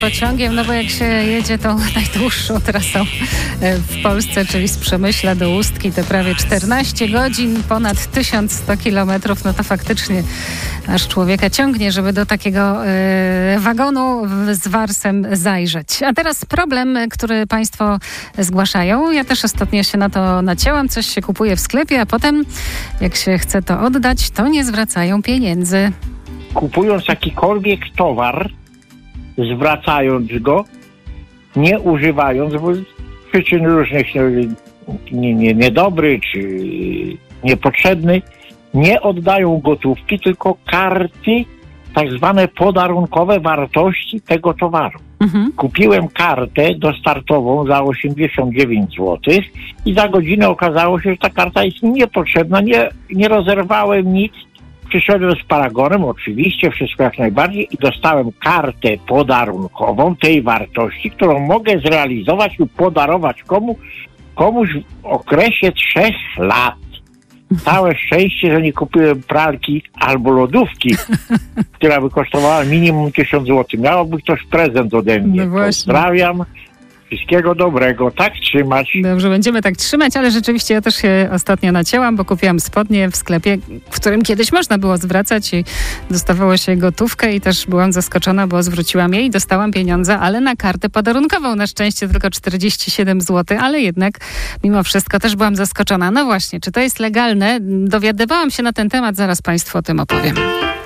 Pociągiem, no bo jak się jedzie tą najdłuższą trasą w Polsce, czyli z Przemyśla do Ustki, to prawie 14 godzin, ponad 1100 kilometrów, no to faktycznie aż człowieka ciągnie, żeby do takiego wagonu z warsem zajrzeć. A teraz problem, który państwo zgłaszają. Ja też ostatnio się na to nacięłam, coś się kupuje w sklepie, a potem jak się chce to oddać, to nie zwracają pieniędzy. Kupując jakikolwiek towar, zwracając go, nie używając, bo z przyczyn różnych niedobry czy niepotrzebny, nie oddają gotówki, tylko karty tak zwane podarunkowe wartości tego towaru. Kupiłem kartę dostartową za 89 zł i za godzinę okazało się, że ta karta jest mi niepotrzebna, nie rozerwałem nic. Przyszedłem z paragonem, oczywiście, wszystko jak najbardziej i dostałem kartę podarunkową tej wartości, którą mogę zrealizować lub podarować komuś w okresie 3 lat. Całe szczęście, że nie kupiłem pralki albo lodówki, która by kosztowała minimum 1000 zł. Miałoby ktoś prezent ode mnie. No pozdrawiam. Wszystkiego dobrego. Tak trzymać. Dobrze, będziemy tak trzymać, ale rzeczywiście ja też się ostatnio nacięłam, bo kupiłam spodnie w sklepie, w którym kiedyś można było zwracać i dostawało się gotówkę i też byłam zaskoczona, bo zwróciłam jej i dostałam pieniądze, ale na kartę podarunkową. Na szczęście tylko 47 zł, ale jednak mimo wszystko też byłam zaskoczona. No właśnie, czy to jest legalne? Dowiadywałam się na ten temat, zaraz państwu o tym opowiem.